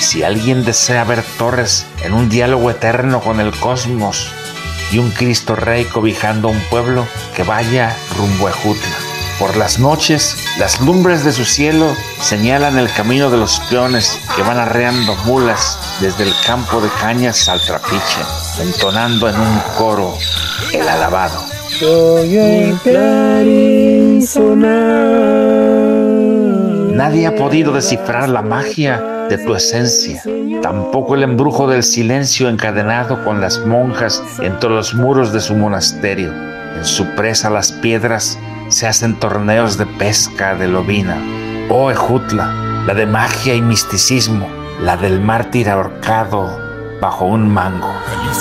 si alguien desea ver torres en un diálogo eterno con el cosmos y un Cristo Rey cobijando a un pueblo, que vaya rumbo a Ejutla. Por las noches, las lumbres de su cielo señalan el camino de los peones que van arreando mulas desde el campo de cañas al trapiche, entonando en un coro el alabado. Soy el clarín sonar. Nadie ha podido descifrar la magia de tu esencia, tampoco el embrujo del silencio encadenado con las monjas entre los muros de su monasterio. En su presa las piedras se hacen torneos de pesca de lobina. Oh Ejutla, la de magia y misticismo, la del mártir ahorcado bajo un mango.